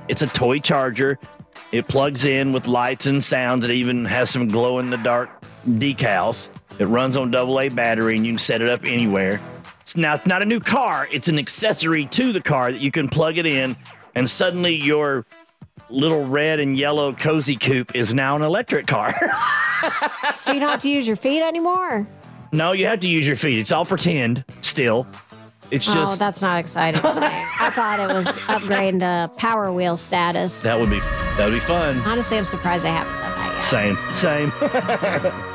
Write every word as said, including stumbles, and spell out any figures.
It's a toy charger. It plugs in with lights and sounds. It even has some glow-in-the-dark decals. It runs on double A battery, and you can set it up anywhere. It's, now, it's not a new car. It's an accessory to the car that you can plug it in, and suddenly your little red and yellow cozy coupe is now an electric car. So you don't have to use your feet anymore? No, you have to use your feet. It's all pretend still. It's oh, just that's not exciting to me. I thought it was upgrading to Power Wheel status. that would be that would be fun. Honestly, I'm surprised they haven't done that yet. Same, same.